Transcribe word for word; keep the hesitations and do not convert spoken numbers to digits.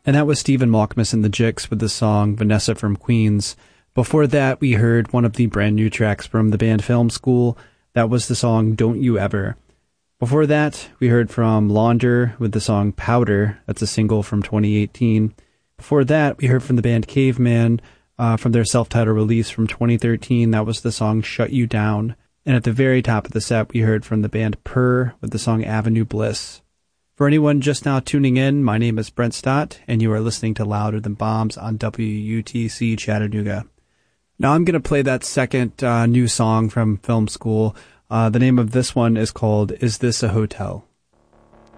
And that was Stephen Malkmus and the Jicks with the song Vanessa from Queens. Before that, we heard one of the brand new tracks from the band Film School. That was the song Don't You Ever. Before that, we heard from Launder with the song Powder. That's a single from twenty eighteen. Before that, we heard from the band Caveman uh, from their self-titled release from twenty thirteen. That was the song Shut You Down. And at the very top of the set, we heard from the band Purr with the song Avenue Bliss. For anyone just now tuning in, my name is Brent Stott, and you are listening to Louder Than Bombs on W U T C Chattanooga. Now I'm going to play that second uh, new song from Film School. Uh, the name of this one is called Is This a Hotel?